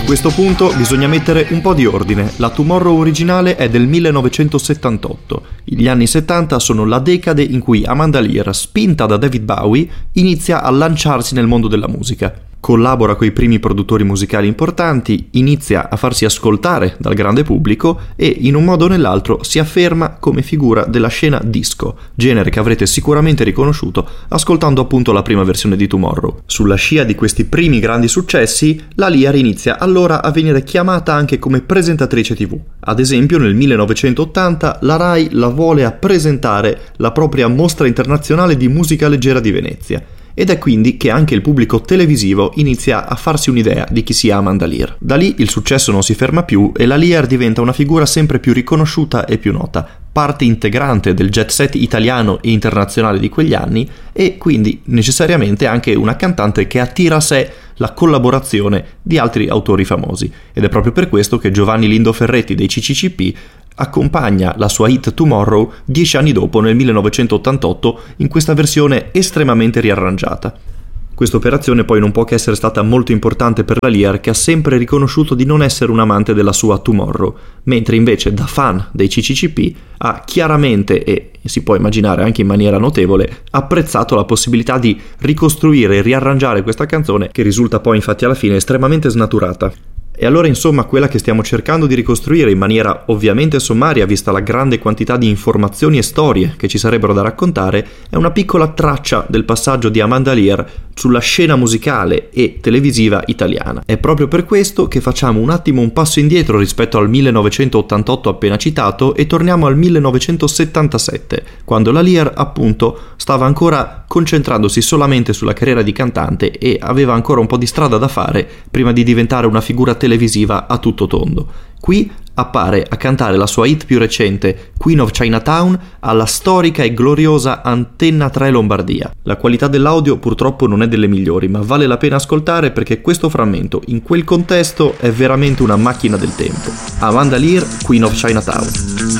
questo punto bisogna mettere un po' di ordine. La Tomorrow originale è del 1978. Gli anni 70 sono la decade in cui Amanda Lear, spinta da David Bowie, inizia a lanciarsi nel mondo della musica. Collabora coi primi produttori musicali importanti, inizia a farsi ascoltare dal grande pubblico e in un modo o nell'altro si afferma come figura della scena disco, genere che avrete sicuramente riconosciuto ascoltando appunto la prima versione di Tomorrow. Sulla scia di questi primi grandi successi, la Lear inizia allora a venire chiamata anche come presentatrice TV. Ad esempio nel 1980 la Rai la vuole a presentare la propria Mostra Internazionale di Musica Leggera di Venezia. Ed è quindi che anche il pubblico televisivo inizia a farsi un'idea di chi sia Amanda Lear. Da lì il successo non si ferma più e la Lear diventa una figura sempre più riconosciuta e più nota, parte integrante del jet set italiano e internazionale di quegli anni e quindi necessariamente anche una cantante che attira a sé la collaborazione di altri autori famosi. Ed è proprio per questo che Giovanni Lindo Ferretti dei CCCP accompagna la sua hit Tomorrow 10 anni dopo, nel 1988, in questa versione estremamente riarrangiata. Questa operazione poi non può che essere stata molto importante per la Lear, che ha sempre riconosciuto di non essere un amante della sua Tomorrow, mentre invece da fan dei CCCP ha chiaramente, e si può immaginare anche in maniera notevole, apprezzato la possibilità di ricostruire e riarrangiare questa canzone, che risulta poi infatti alla fine estremamente snaturata. E allora insomma quella che stiamo cercando di ricostruire in maniera ovviamente sommaria, vista la grande quantità di informazioni e storie che ci sarebbero da raccontare, è una piccola traccia del passaggio di Amanda Lear sulla scena musicale e televisiva italiana. È proprio per questo che facciamo un attimo un passo indietro rispetto al 1988 appena citato e torniamo al 1977, quando la Lear appunto stava ancora concentrandosi solamente sulla carriera di cantante e aveva ancora un po' di strada da fare prima di diventare una figura televisiva a tutto tondo. Qui appare a cantare la sua hit più recente, Queen of Chinatown, alla storica e gloriosa Antenna 3 Lombardia. La qualità dell'audio purtroppo non è delle migliori, ma vale la pena ascoltare perché questo frammento, in quel contesto, è veramente una macchina del tempo. Amanda Lear, Queen of Chinatown.